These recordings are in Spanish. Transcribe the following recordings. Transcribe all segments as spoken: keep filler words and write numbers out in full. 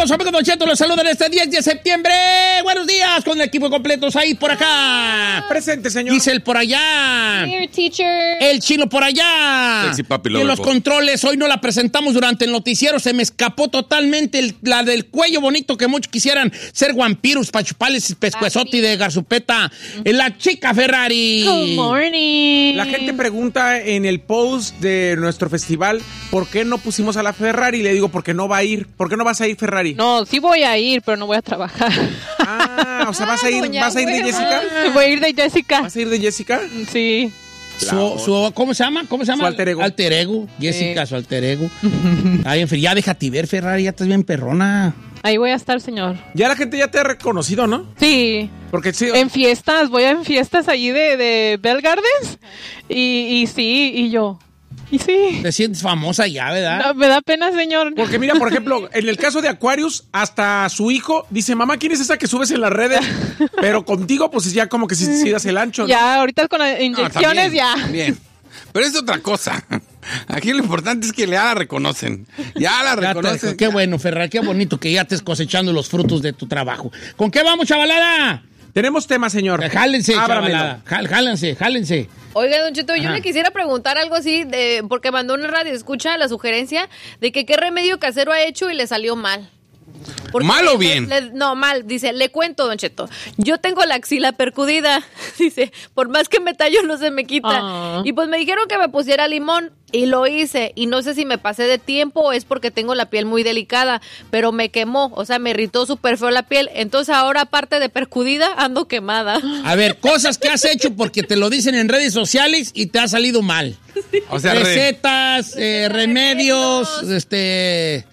amigos? Su amigo Don Cheto los saluda en este diez de septiembre. Buenos días con el equipo completo. Said por acá. Presente, señor. Giselle por allá. Here, teacher. El Chino por allá. Sexy papi y en los lover. controles, hoy no la presentamos durante el noticiero. Se me escapó totalmente el- la del cuello bonito que muchos quisieran ser vampiros para chuparles pescuezote de garzupeta. La chica Ferrari. Good morning. La gente pregunta en el post de nuestro festival por qué no pusimos a la Ferrari. Le digo, porque no va a ir. ¿Por qué no vas a ir, Ferrari? No, sí voy a ir, pero no voy a trabajar. Ah, o sea, ¿vas a ir, doña ¿vas a ir de hueva. Jessica? Voy a ir de Jessica. ¿Vas a ir de Jessica? Sí. Su, su- ¿Cómo se llama? ¿Cómo se llama? Su alter ego. Alter ego. Jessica, su alter ego. Ay, en fin, ya déjate ver, Ferrari, ya estás bien perrona. Ahí voy a estar, señor. Ya la gente ya te ha reconocido, ¿no? Sí. Porque sí. En fiestas, voy a en fiestas allí de, de Bell Gardens. Y, y sí, y yo. Y sí. Te sientes famosa ya, ¿verdad? No, me da pena, señor. Porque mira, por ejemplo, en el caso de Aquarius, hasta su hijo dice, mamá, ¿quién es esa que subes en las redes? Pero contigo, pues ya como que sí, sí das el ancho, ¿no? Ya, ahorita con las No, inyecciones, también, ya. Bien. Pero es otra cosa. Aquí lo importante es que ya la reconocen. Ya la Ya te- reconocen. qué bueno, Ferrari, qué bonito que ya estés cosechando los frutos de tu trabajo. ¿Con qué vamos, chavalada? Tenemos tema, señor. Jálense, Ábramelo. chavalada. Jál- Jálense, jálense. Oiga, Don Cheto, yo Ajá. le quisiera preguntar algo así, de, porque mandó una radio escucha la sugerencia de que qué remedio casero ha hecho y le salió mal. Porque ¿Mal o le- bien? le- no, mal. Dice, le cuento, Don Cheto. Yo tengo la axila percudida. Dice, por más que me tallo no se me quita. Ah. Y pues me dijeron que me pusiera limón y lo hice. Y no sé si me pasé de tiempo o es porque tengo la piel muy delicada, pero me quemó. O sea, me irritó súper feo la piel. Entonces ahora, aparte de percudida, ando quemada. A ver, cosas que has hecho porque te lo dicen en redes sociales y te ha salido mal. O sea, re- Recetas, eh, remedios, este,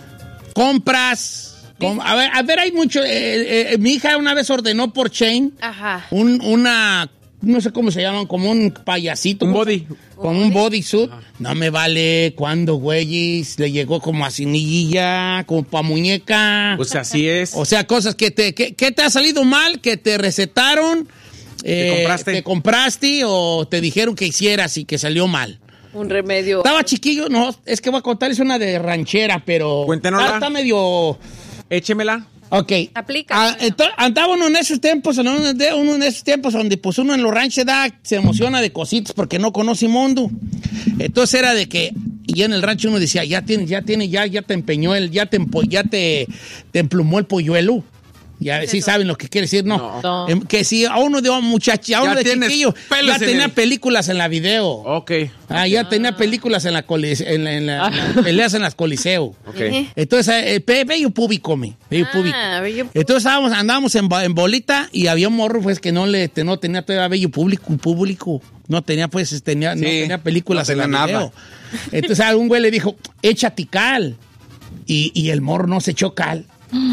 compras. com- a ver, a ver, hay mucho. eh, eh, mi hija una vez ordenó por Chain Ajá. un, una, no sé cómo se llaman, como un payasito. Un ¿cómo body. se- Como un bodysuit. No me vale. ¿Cuándo, güeyes? Le llegó como a cinilla, como pa' muñeca. Pues así es. O sea, cosas que te, que, que te ha salido mal, que te recetaron, eh, compraste. te compraste o te dijeron que hicieras y que salió mal. Un remedio. Estaba chiquillo, no, es que voy a contarles una de ranchera, pero Cuéntenosla. está, está medio... Échemela. Ok. Aplica. Ah, entonces, andaba uno en esos tiempos, en uno, de- uno en esos tiempos donde pues uno en los ranchos da, se emociona de cositas porque no conoce mundo. Entonces era de que, y en el rancho uno decía, ya tiene, ya tiene, ya, ya te empeñó el, ya te, empo- ya te, te emplumó el polluelo. Ya sí saben lo que quiere decir, no. No. Em, Que si a uno de un muchacho, a uno Ya de tienes chiquillo, pelos ya en tenía el- películas en la video. Ok. Ah, ya tenía películas en la, colis- en la- en la- en la- peleas en las coliseo. Ok. Ejé. Entonces, eh, pe- bello público, me. Bello Ah, público. bello público. Entonces estábamos, andábamos en, bo- en bolita y había un morro, pues, que no le te- no tenía todavía bello público, público. No tenía, pues, tenía, no Sí, tenía películas no en la tenía video. nada. Entonces algún güey le dijo, échate cal. Y, y el morro no se echó cal.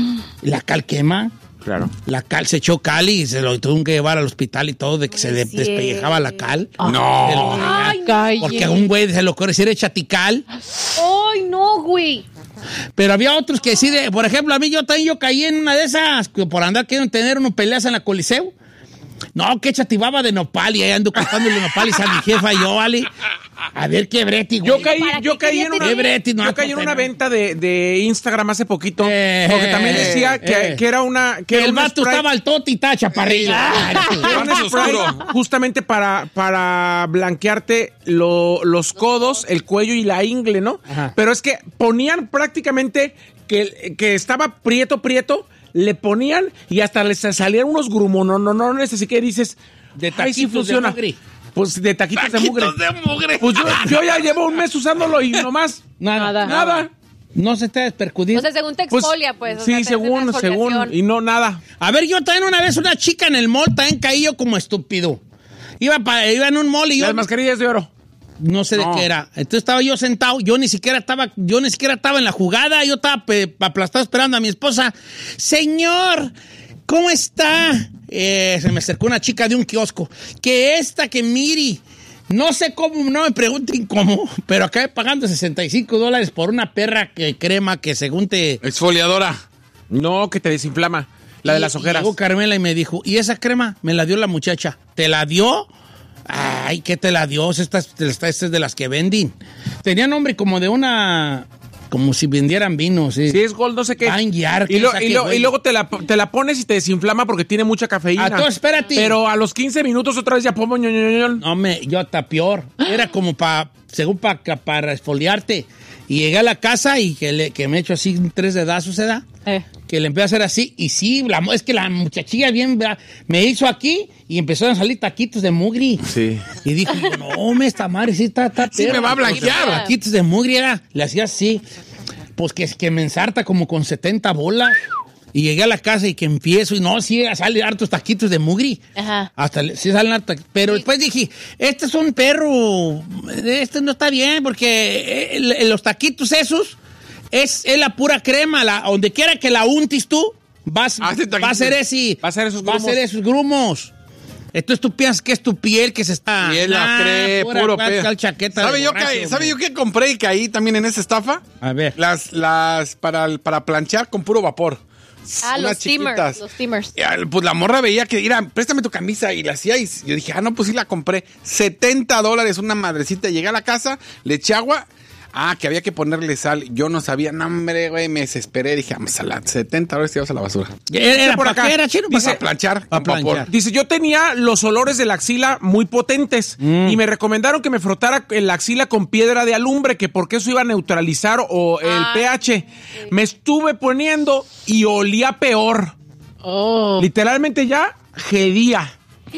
La cal quema. Claro. La cal se echó cal y se lo tuvieron que llevar al hospital y todo de que se le Sí. despellejaba la cal. No. Se lo veía. Ay, calle. Porque a un güey se le ocurre decir échate cal. ¡Ay, no, güey! Pero había otros que sí, de, por ejemplo, a mí yo también yo caí en una de esas, que por andar queriendo tener unas peleas en la Coliseo. No, que chativaba de nopal y ahí ando cortándole nopal y a mi jefa y yo, vale. A ver qué breti, güey. Yo caí, ¿Para yo qué caí quería en una, tener? Breti, no, yo caí en no, una no. venta de, de Instagram hace poquito. Eh, porque también decía que, eh. que era una. Que Que era el un vato Sprite- estaba al toti y estaba chaparrillo. que era un Cuarzo Sprite oscuro. justamente para, para blanquearte lo- los codos, el cuello y la ingle, ¿no? Ajá. Pero es que ponían prácticamente que, que estaba prieto, prieto, le ponían y hasta les salían unos grumononones, así que dices, De "Ay, sí taquitos de funciona". mugre. Pues de taquitos, de mugre. Taquitos de mugre. Pues yo, yo ya llevo un mes usándolo y nomás Nada. nada. No se está despercudiendo. O sea, según te Pues, exfolia, pues. o sí, sea, te hace según, una según, exfoliación. y no nada. A ver, yo también una vez una chica en el mall, también caí yo como estúpido. Iba, pa- iba en un mall y yo... Las mascarillas de oro. No sé No. de qué era. Entonces estaba yo sentado, yo ni siquiera estaba, yo ni siquiera estaba en la jugada, yo estaba pe- aplastado esperando a mi esposa. Señor, ¿cómo está? Eh, se me acercó una chica de un kiosco. Que esta, que miri. No sé cómo, no me pregunten cómo, pero acabé pagando sesenta y cinco dólares por una perra que crema que según te... Exfoliadora. No, que te desinflama. La de Y- las y ojeras. Llegó Carmela y me dijo, ¿y esa crema? Me la dio la muchacha. ¿Te la dio? Ay, ¿qué te la dio? Esta, es- esta, esta es de las que venden. Tenía nombre como de una... como si vendieran vino, sí. Sí, es Gold, no sé qué. Bangyar, y, lo- ¿qué y, saque, lo- güey? y luego te la, te la pones y te desinflama porque tiene mucha cafeína. Ah, tú, espérate. Pero a los quince minutos otra vez ya pongo ño, ño, ño, ño. No, me, yo hasta peor. Era como para, según para para esfoliarte. Y llegué a la casa y que, le, que me echo así tres dedazos, ¿se da? Eh. Que le empecé a hacer así. Y sí, la, es que la muchachilla bien ¿verdad? Me hizo aquí y empezaron a salir taquitos de mugri. Sí. Y dijo, no, me esta madre sí está, está Sí me va a blanquear. Taquitos de mugri era. Le hacía así. Pues que, que me ensarta como con setenta bolas. Y llegué a la casa y que empiezo, y no, sí, salen hartos taquitos de mugri. Ajá. Hasta le- sí salen hartos. Pero después dije, este es un perro, este no está bien, porque el- el- los taquitos esos es, es la pura crema. La, donde quiera que la untis tú, vas, Hace taquitos. va a ser ese. Va a ser esos Va a grumos. ser esos grumos. Entonces tú piensas que es tu piel que se está... Y él la Ah, cree, pura puro cual- pedo. cual chaqueta ¿Sabe de yo, borracho, que, ¿Sabe hombre. yo qué compré y caí también en esa estafa? A ver. Las, las, para, el- para planchar con puro vapor. Ah, Unas los steamers. chiquitas. Los steamers. Y, al- Pues la morra veía que, mira, préstame tu camisa y la hacía y yo dije, ah, no, pues sí la compré. setenta dólares, una madrecita. Llegué a la casa, le eché agua. Ah, que había que ponerle sal. Yo no sabía, no, hombre, güey, me desesperé. Dije, vamos a la setenta dólares, te vas a la basura. Era, era por por acá. acá, era chino. Dice, para a planchar Pa' con vapor. planchar. Dice, yo tenía los olores de la axila muy potentes y me recomendaron que me frotara en la axila con piedra de alumbre, que porque eso iba a neutralizar o el Ah, pH. Me estuve poniendo y olía peor. Oh. Literalmente ya gedía.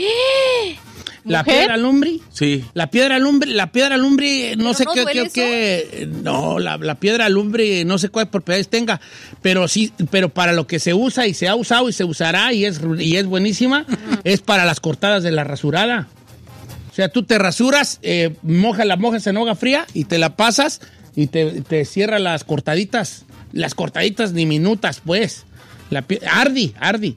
La ¿Mujer? piedra lumbre. Sí. La piedra lumbre, la piedra lumbre, no ¿Pero sé no qué, duele qué, qué- no, la, la piedra lumbre, no sé cuáles propiedades tenga, pero sí, pero para lo que se usa y se ha usado y se usará y es, y es buenísima, es para las cortadas de la rasurada. O sea, tú te rasuras, eh, moja la mojas en agua fría y te la pasas y te, te cierra las cortaditas, las cortaditas diminutas, pues. La pie- ardi, ardi.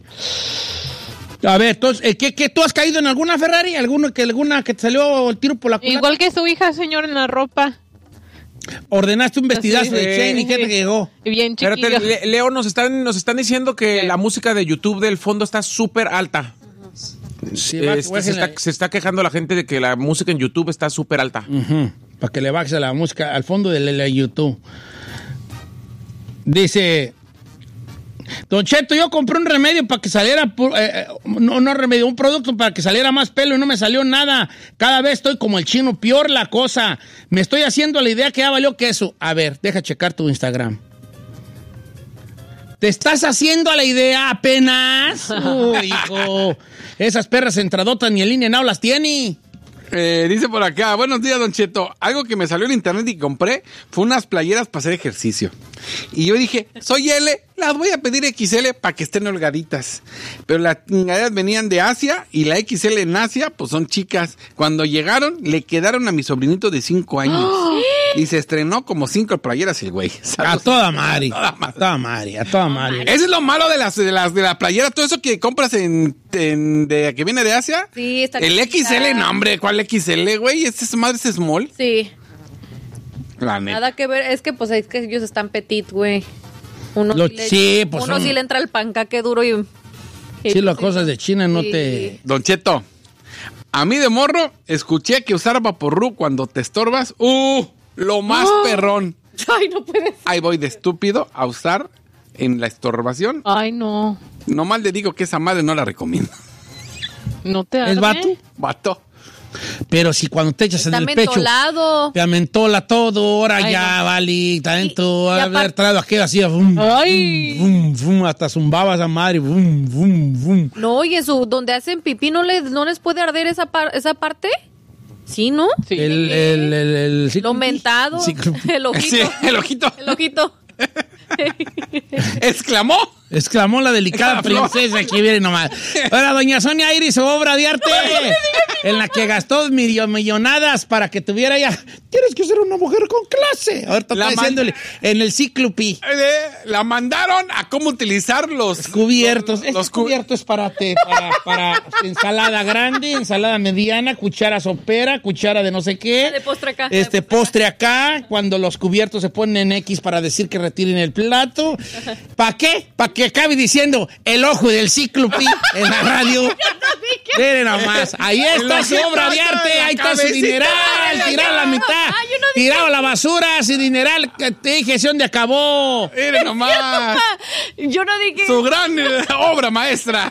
A ver, entonces, eh, ¿qué, qué, ¿tú has caído en alguna Ferrari? ¿Alguna que, alguna que te salió el tiro por la culata? Igual que su hija, señor, en la ropa. Ordenaste un vestidazo Sí, de sí. Chain y ¿qué te llegó? Bien Espérate, chiquillo. Le- Leo, nos están, nos están diciendo que la música de YouTube del fondo está súper alta. Sí, Eh, va, este, se, bájale. está, se está quejando la gente de que la música en YouTube está súper alta. Ujú, para que le bajes a la música al fondo de la, la YouTube. Dice, Don Cheto, yo compré un remedio para que saliera, pu- eh, eh, no, no remedio, un producto para que saliera más pelo y no me salió nada. Cada vez estoy como el chino, peor la cosa. Me estoy haciendo la idea que ya valió queso. A ver, deja checar tu Instagram. ¿Te estás haciendo a la idea apenas? Uy, hijo. Esas perras entradotas ni en línea no las tiene. Eh, dice por acá, buenos días, Don Cheto. Algo que me salió en internet y compré fue unas playeras para hacer ejercicio. Y yo dije, soy L, las voy a pedir equis ele para que estén holgaditas. Pero las chingaderas venían de Asia y la equis ele en Asia, pues son chicas. Cuando llegaron, le quedaron a mi sobrinito de cinco años. Y se estrenó como cinco playeras el güey. A Saludos. toda madre. A toda madre, a toda madre. Ese es lo malo de las de las de la playera, todo eso que compras en, en- de que viene de Asia. Sí, está El chiquita. equis ele, no, hombre, ¿cuál equis ele, güey? Esta madre es small. Sí. La neta. Nada que ver. Es que, pues, es que ellos están petit, güey. Uno, Lo- sí, le, sí, pues, uno son- sí le entra el pancaque duro y... y Sí, las sí. cosas de China no Sí. te... Don Cheto, a mí de morro escuché que usar vaporru cuando te estorbas, ¡uh! Lo más perrón. Ay, no puedes. Ahí voy de estúpido a usar en la estorbación. Ay, no. Nomás le digo que esa madre no la recomiendo. No te ¿Es arde. vato? Vato. Pero si cuando te echas Está en el pecho, mentolado. te amentola todo, ahora Ay, ya, no. vale, talento, Y- y haber aparte- traído aquello así, bum, Ay. bum, bum, hasta zumbaba esa madre, bum, bum, bum. No, oye, su, donde hacen pipí, ¿no les, no les puede arder esa, par- esa parte? Sí, ¿no? Sí. El, el, el, el, Lo mentado. Sí, El ojito. Sí, el ojito. El ojito. Exclamó. exclamó la delicada Exclamó. princesa que viene nomás. Ahora, doña Sonia Iris, su obra de arte, en la que gastó millo- millonadas para que tuviera ya. Tienes que ser una mujer con clase. Ahorita La está man- diciéndole en el ciclopi. Eh, la mandaron a cómo utilizar los Cubiertos. Este Los cu- cubierto es para, te, para, para ensalada grande, ensalada mediana, cuchara sopera, cuchara de no sé qué. De postre acá. Este De postre postre acá, cuando los cubiertos se ponen en X para decir que retiren el plato. ¿Para qué? Para que acabe diciendo el ojo del cíclope en la radio. Miren nomás, ahí está su ojito obra de está arte, en la ahí está su cabecita. dineral, tirar la mitad. Ah, yo no Tirado a la basura, sin dineral, que te dije, ¿sí dónde acabó? Mire nomás. Yo no dije. Su gran eh, obra maestra.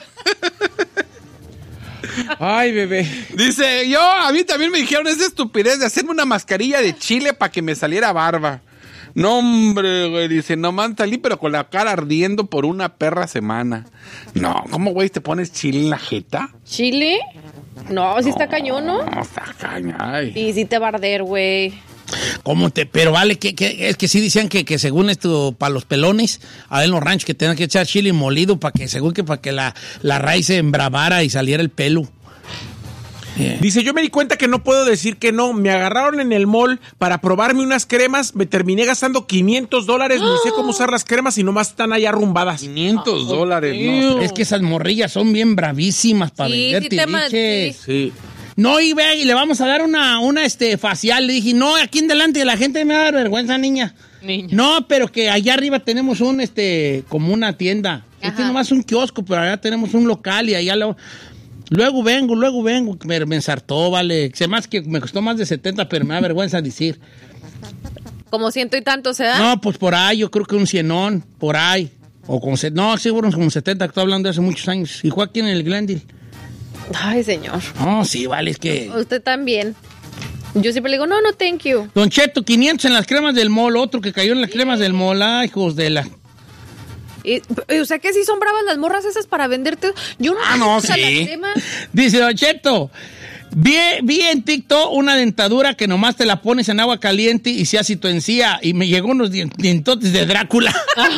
Ay, bebé. Dice, yo, a mí también me dijeron esa estupidez de hacerme una mascarilla de chile para que me saliera barba. No, hombre, güey, dice, nomás salí, pero con la cara ardiendo por una perra semana. No, ¿cómo, güey, te pones chile en la jeta? ¿Chile? No, sí está cañón, ¿no? No, está cañón. Ay. Y sí te va a arder, güey. ¿Cómo te? Pero vale, que, que es que sí decían que, que según esto, para los pelones, a ver en los ranchos que tenían que echar chile molido para que, según que para que la, la raíz se embravara y saliera el pelo. Yeah. Dice, yo me di cuenta que no puedo decir que no. Me agarraron en el mall para probarme unas cremas. Me terminé gastando quinientos dólares. Ni sé cómo usar las cremas y nomás están ahí arrumbadas. quinientos dólares, no. Es que esas morrillas son bien bravísimas para Sí, vender sí te ma- tiliches. Sí. No, y vea, y le vamos a dar una, una este, facial. Le dije, no, aquí en delante de la gente me va a dar vergüenza, niña. Niña. No, pero que allá arriba tenemos un, este, como una tienda. Este Ajá. nomás un kiosco, pero allá tenemos un local y allá lo... Luego vengo, luego vengo, me, me ensartó, vale. Se más que me costó más de setenta, pero me da vergüenza decir. Como ciento y tanto se da. No, pues por ahí, yo creo que un cienón, por ahí. O como, se- no, seguro como setenta, que estoy hablando de hace muchos años. Y fue aquí en el Glendale. Ay, señor. No, sí, vale, es que... Usted también. Yo siempre le digo, no, no, thank you. Don Cheto, quinientos en las cremas del mall, otro que cayó en las cremas del mall. Ay, hijos de la... Y, o sea que sí son bravas las morras esas para venderte. Yo no Ah, no, sé usar sí. las cremas. Dice Don Cheto, vi, vi en TikTok una dentadura que nomás te la pones en agua caliente y se hace tu encía. Y me llegó unos dien- dientotes de Drácula.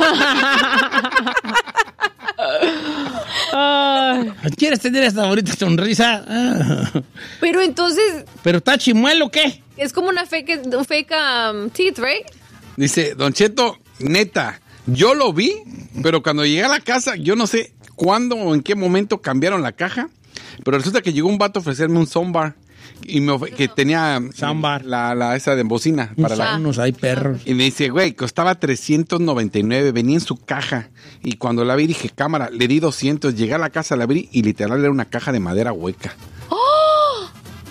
Ay, ¿Quieres tener esta bonita sonrisa? Ah. Pero entonces ¿Pero está chimuelo o qué? es como una fake, un fake um, teeth, right? Dice, Don Cheto, neta, yo lo vi, pero cuando llegué a la casa, yo no sé cuándo o en qué momento cambiaron la caja, pero resulta que llegó un vato a ofrecerme un soundbar y me of- que tenía Soundbar. la, la esa de bocina para la... Unos hay perros. Y me dice, güey, costaba trescientos noventa y nueve, venía en su caja. Y cuando la vi dije, cámara, le di doscientos, llegué a la casa, la abrí y literal era una caja de madera hueca. ¡Oh!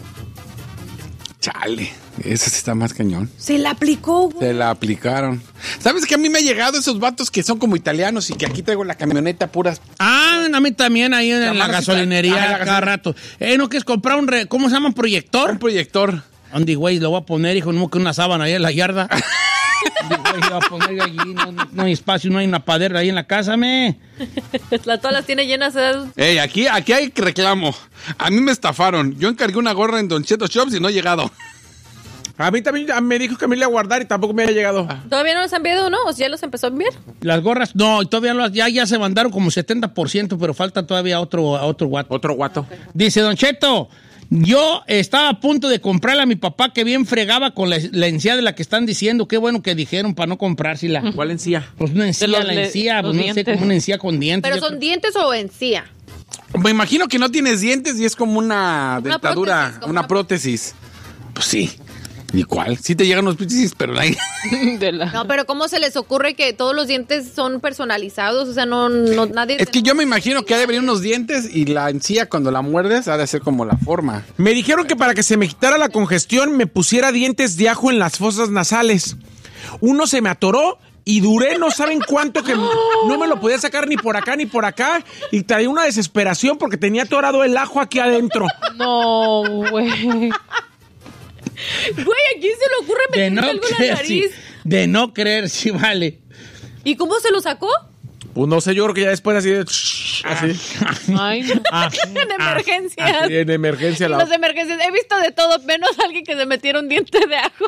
Chale, ese sí está más cañón. Se la aplicó, güey. Se la aplicaron. ¿Sabes que a mí me ha llegado esos vatos que son como italianos y que aquí traigo la camioneta puras? Ah, a mí también ahí en la, La gasolinería Ajá, la cada gasolina. rato. Eh, ¿no quieres comprar un... Re- ¿Cómo se llama? ¿Un proyector? Un proyector. Andy, güey, lo voy a poner, hijo, no que una sábana ahí en la yarda. Andy, güey, lo voy a poner allí, no, no- no hay espacio, no hay una padera ahí en la casa, me. La, todas las tiene llenas de... Ey, aquí, aquí hay reclamo. A mí me estafaron. Yo encargué una gorra en Don Cheto Shops y no he llegado. A mí también a- me dijo que me iba a guardar y tampoco me había llegado. ¿Todavía no los han enviado, no? ¿O ya los empezó a enviar? Las gorras, no, todavía no, ya, ya se mandaron como setenta por ciento, pero falta todavía otro, otro guato. Otro guato. Dice Don Cheto, yo estaba a punto de comprarle a mi papá que bien fregaba con la, la encía de la que están diciendo. Qué bueno que dijeron para no comprársela. ¿Cuál encía? Pues una encía, los la le- encía, los pues no sé, dientes. como una encía con dientes. ¿Pero Yo son creo- dientes o encía? Me imagino que no tienes dientes y es como una, Una dentadura, prótesis, como una una prótesis. Pues sí. ¿Y cuál? Sí te llegan los prótesis, pero no hay... de la... No, pero ¿cómo se les ocurre que todos los dientes son personalizados? O sea, no, no nadie... Es que yo me imagino que ha de venir unos dientes y la encía cuando la muerdes ha de ser como la forma. Me dijeron que para que se me quitara la congestión me pusiera dientes de ajo en las fosas nasales. Uno se me atoró y duré no saben cuánto que no me lo podía sacar ni por acá ni por acá y traía una desesperación porque tenía atorado el ajo aquí adentro. No, güey. Güey, ¿a quién se le ocurre De meterle no algo en la creer, sí. nariz? De no creer, sí, vale. ¿Y cómo se lo sacó? Pues no sé, yo creo que ya después así de... Así. Ay, no. Ah, En emergencias. Así en emergencia. En La... las emergencias. He visto de todo, menos alguien que se metiera un diente de ajo.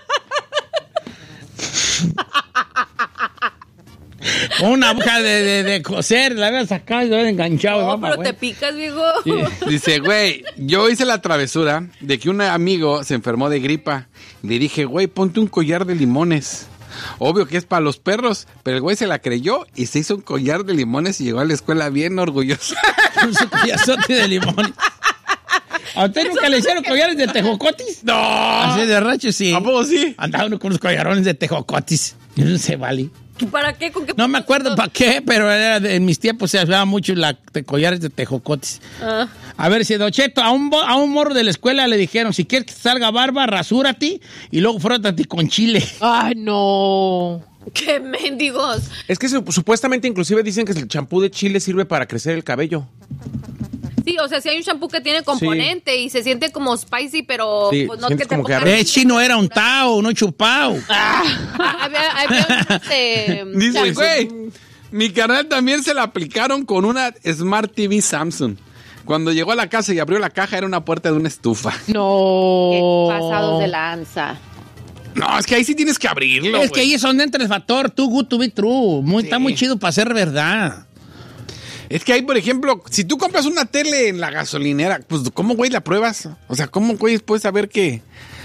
una aguja de, de, de coser, la había sacado y la había enganchado. No, vamos, pero güey. te picas, viejo. Dice, güey, yo hice la travesura de que un amigo se enfermó de gripa. Le dije, güey, ponte un collar de limones. Obvio que es para los perros, pero el güey se la creyó y se hizo un collar de limones y llegó a la escuela bien orgulloso. Un collazote de limón. ¿A usted nunca le hicieron collares de tejocotis? ¡No! Así de racho, sí. ¿A poco sí? Andaba uno con los collarones de tejocotis. Yo no sé, vale. ¿Para qué? ¿Con qué? No me acuerdo para qué, pero era de- en mis tiempos se usaba mucho la de collares de tejocotes. Ah. A ver, si Don Cheto, a un, bo- a un morro de la escuela le dijeron, si quieres que te salga barba, rasúrate y luego frótate con chile. Ay, no. ¡Qué mendigos! Es que su- supuestamente inclusive dicen que el champú de chile sirve para crecer el cabello. Sí, o sea, si hay un shampoo que tiene componente y se siente como spicy, pero Sí, pues no sientes que te como que pongan- arde. Eh, chino era un tao, no chupao. Ah, había, había unos, eh, Dice, champús. güey, mi carnal también se la aplicaron con una Smart T V Samsung. Cuando llegó a la casa y abrió la caja, era una puerta de una estufa. No. Qué pasados de lanza. No, es que ahí sí tienes que abrirlo, Es que güey. ahí es donde entra el factor too good to be true. Muy, Sí. Está muy chido para ser verdad. Es que ahí, por ejemplo, si tú compras una tele en la gasolinera, pues, ¿cómo, güey, la pruebas? O sea, ¿cómo, güey, puedes saber que...?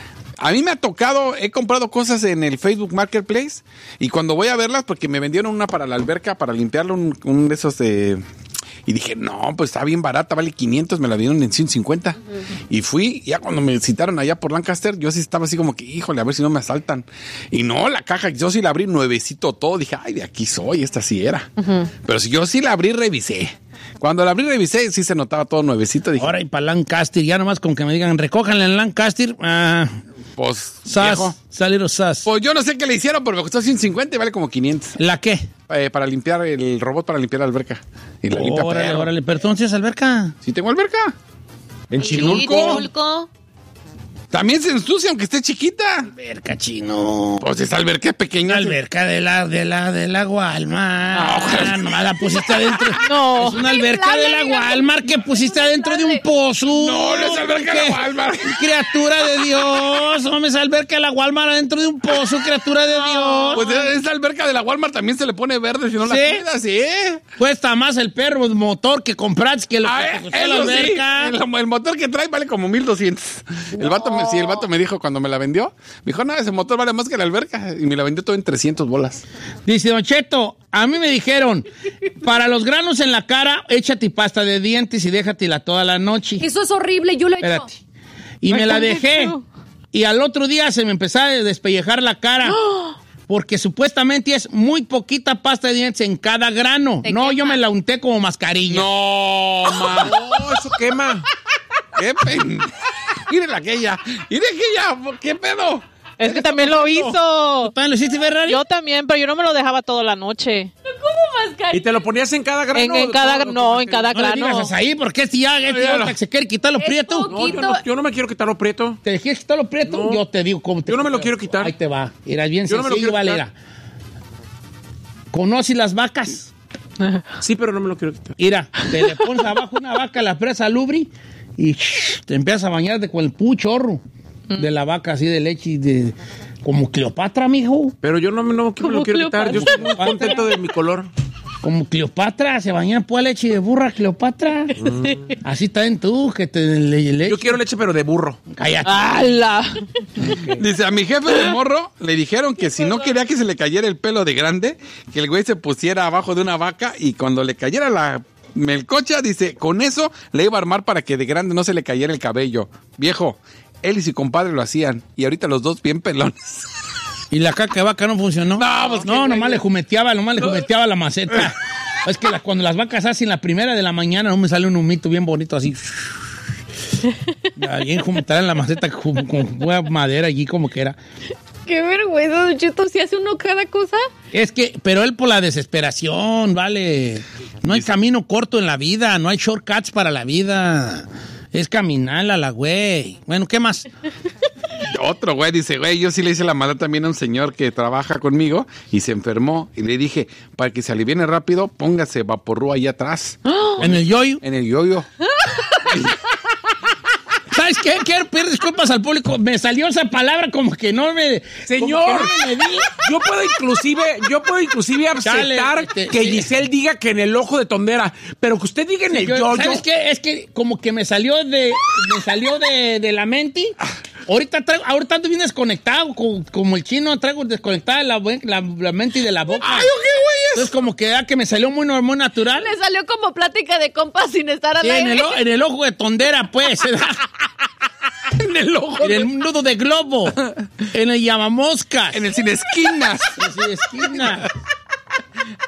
A mí me ha tocado, he comprado cosas en el Facebook Marketplace y cuando voy a verlas, porque me vendieron una para la alberca, para limpiarlo, un, un de esos de... Y dije, no, pues está bien barata, vale quinientos, me la dieron en ciento cincuenta. Y fui, ya cuando me citaron allá por Lancaster, yo sí estaba así como que, híjole, a ver si no me asaltan. Y no, la caja, yo sí la abrí nuevecito todo, dije, ay, de aquí soy, esta sí era. Pero si yo sí la abrí, revisé. Cuando la abrí, revisé, sí se notaba todo nuevecito, dije, Ahora y para Lancaster, ya nomás con que me digan, recójanle en Lancaster, ah, pues, sas, viejo. salieron sas. Pues yo no sé qué le hicieron, pero me costó ciento cincuenta y vale como quinientos. ¿La qué? Eh, para limpiar el robot, para limpiar la alberca. Y la limpia Órale, perro. órale, pero entonces, alberca. ¿Sí tengo alberca? En Chinulco. Chinulco. También se ensucia, aunque esté chiquita. Alberca, chino. Pues esa alberca es pequeña. Una alberca de la, de la, de la Walmart. ojalá. Nomás la pusiste adentro. No. Es una alberca de la Walmart que pusiste adentro de un pozo. No, no es alberca de ¿Qué? la Walmart. Criatura de Dios. No me es alberca de la Walmart adentro de un pozo, criatura de Dios. Pues esa alberca de la Walmart también se le pone verde si no la ¿Sí? cuidas, ¿sí? Cuesta más el perro motor que compraste que lo Ah, que te eh, costó la eso sí. alberca. El, el motor que trae vale como mil doscientos. El vato me, sí, el vato me dijo cuando me la vendió, me dijo, no, ese motor vale más que la alberca. Y me la vendió todo en trescientas bolas. Dice Don Cheto, a mí me dijeron, para los granos en la cara, échate pasta de dientes y déjatela toda la noche. Eso es horrible, yo lo he hecho. Espérate. Y me la dejé. Y al otro día se me empezó a despellejar la cara. Porque supuestamente es muy poquita pasta de dientes en cada grano. Te No, yo quema. me la unté como mascarilla. No, ma. No, eso quema. ¿Qué pen? Miren aquella. Miren aquella. ¿Qué pedo? Es que también lo hizo. ¿También lo hiciste, Ferrari? Yo también, pero yo no me lo dejaba toda la noche. ¿Y te lo ponías en cada grano? En, en cada, Todo lo que no, más en cada No le digas grano. a Saí, porque este ya, este ya no. se quiere quitar los Es prietos. poco. No, yo no, yo no me quiero quitar lo prieto. ¿Te quieres quitar los prietos? No. Yo te digo cómo te Yo no me lo quitas. quiero quitar. Ahí te va. Era bien Yo no me lo sencillo, quiero vale. quitar. Mira. ¿Conoces las vacas? Sí, pero no me lo quiero quitar. Mira, te le pones abajo una vaca, la presa lubri y te empiezas a bañarte con el puchorro de la vaca así de leche y de... Como Cleopatra, mijo. Pero yo no, me- no me lo Como quiero quitar. Yo estoy muy Cleopatra. contento de mi color. Como Cleopatra, se baña por leche de burra, Cleopatra. Así está en tú, que te le, leche. Yo quiero leche, pero de burro. Cállate. ¡Hala! Dice, a mi jefe de morro le dijeron que si no quería que se le cayera el pelo de grande, que el güey se pusiera abajo de una vaca y cuando le cayera la melcocha, dice, con eso le iba a armar para que de grande no se le cayera el cabello. Viejo, él y su compadre lo hacían y ahorita los dos bien pelones. ¿Y la caca de vaca no funcionó? No, pues, no, qué nomás güey. le jumeteaba, nomás le jumeteaba la maceta. Es que la- cuando las vacas hacen la primera de la mañana, no me sale un humito bien bonito así. Bien jumetada en la maceta con, con buena madera allí como que era. Qué vergüenza, Don Cheto, si hace uno cada cosa. Es que, pero él por la desesperación, vale. No hay camino corto en la vida, no hay shortcuts para la vida. Es caminarla, la güey. Bueno, ¿qué más? Otro güey dice, güey, yo sí le hice la maldad también a un señor que trabaja conmigo y se enfermó y le dije, para que se aliviene rápido, póngase vaporru ahí atrás, En el yoyo. en el yoyo. ¿Sabes qué? Quiero pedir disculpas al público. Me salió esa palabra como que no me... Señor, como que no me medí. yo puedo inclusive, yo puedo inclusive Chale, aceptar este, que sí. Giselle diga que en el ojo de tondera, pero que usted diga en el Yo- yoyo. ¿Sabes qué? Es que como que me salió de me salió de, de la mente. Ahorita traigo, ahorita ando bien desconectado, como, como el chino, traigo desconectada la, buen- la, la mente y de la boca. Ay, ¿qué güey es? Entonces como que ya que me salió muy, muy natural. Le salió como plática de compas sin estar al Sí, en, aire. el, o- en el ojo de tondera, pues. En el ojo, En el nudo de globo. En el llamamoscas. en el sin esquinas. En el esquina.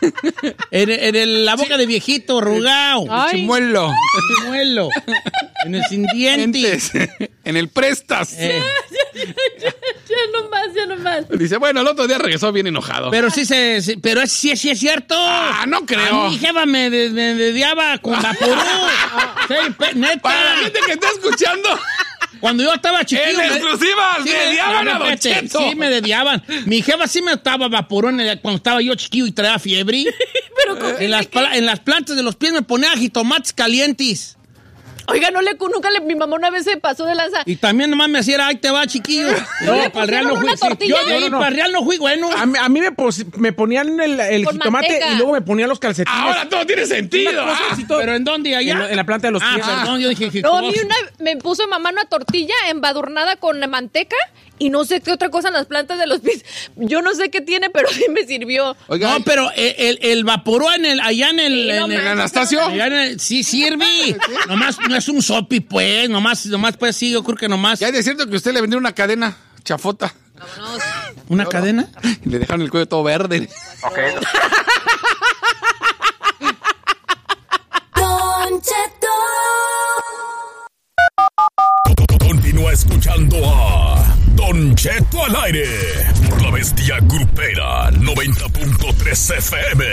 En, en el- la boca de viejito, arrugado. Ay. Chimuelo. Chimuelo. En el sin dientes. Dientes. En el prestas. Eh, Ya no más, ya no más. Dice, bueno, el otro día regresó bien enojado. pero sí se, sí- pero es- sí, sí es cierto. Ah, no creo. A mi jefa me, de- me dediaba con Vaporú. Sí, pe- neta. Para la gente que está escuchando, Cuando yo estaba chiquillo. en me- exclusiva, sí me dediaban a Don espérate, Cheto. Sí, me dediaban. Mi jefa sí me estaba Vaporú en el- cuando estaba yo chiquillo y traía fiebre. Pero con- en, las, pla- en las plantas de los pies me ponía jitomates calientes. Oiga, no le, nunca le, mi mamá una vez se pasó de lanza. Y también nomás me hacía, ahí te va, chiquillo. ¿No le para el Real no pusieron fui. una sí, yo tortilla? de ahí No, no, no. para el Real no fui bueno. A mí, a mí me, pos- me ponían el, el Con jitomate manteca. y luego me ponían los calcetines. Ahora todo tiene sentido. Una cosa ah. así todo. ¿Pero en dónde? ¿Allá? En la- en la planta de los ah, pies. perdón, yo dije No, a mí jitomate. una, me puso mamá una tortilla embadurnada con manteca y no sé qué otra cosa en las plantas de los pies. Yo no sé qué tiene, pero sí me sirvió. Oiga, No, pero el, el, el Vaporú en el, allá en el... Sí, no en el- manches, Anastasio. allá en el- sí sirve. Nomás no es un sopi, pues. Nomás, nomás pues sí, yo creo que nomás. ya es cierto que usted le vendió una cadena chafota. Vámonos. ¿Una cadena? Y le dejaron el cuello todo verde. Don Cheto. Continúa escuchando a Don Cheto al aire por la Bestia Grupera noventa punto tres F M.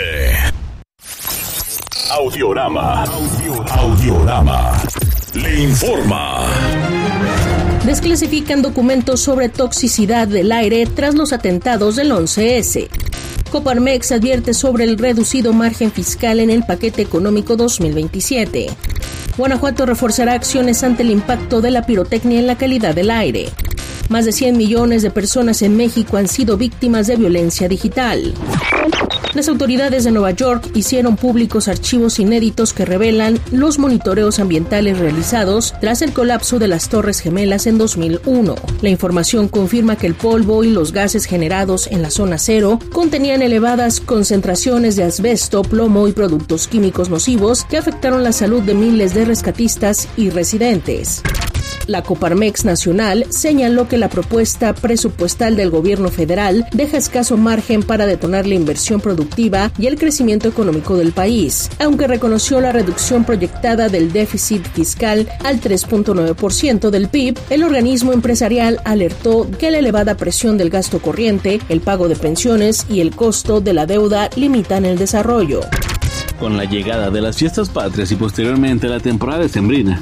Audiorama. Audiorama. Le informa. Desclasifican documentos sobre toxicidad del aire tras los atentados del once ese. Coparmex advierte sobre el reducido margen fiscal en el paquete económico dos mil veintisiete. Guanajuato reforzará acciones ante el impacto de la pirotecnia en la calidad del aire. Más de cien millones de personas en México han sido víctimas de violencia digital. Las autoridades de Nueva York hicieron públicos archivos inéditos que revelan los monitoreos ambientales realizados tras el colapso de las Torres Gemelas en dos mil uno. La información confirma que el polvo y los gases generados en la zona cero contenían elevadas concentraciones de asbesto, plomo y productos químicos nocivos que afectaron la salud de miles de rescatistas y residentes. La Coparmex Nacional señaló que la propuesta presupuestal del gobierno federal deja escaso margen para detonar la inversión productiva y el crecimiento económico del país, aunque reconoció la reducción proyectada del déficit fiscal al tres punto nueve por ciento del P I B. El organismo empresarial alertó que la elevada presión del gasto corriente, el pago de pensiones y el costo de la deuda limitan el desarrollo. Con la llegada de las fiestas patrias y posteriormente la temporada decembrina,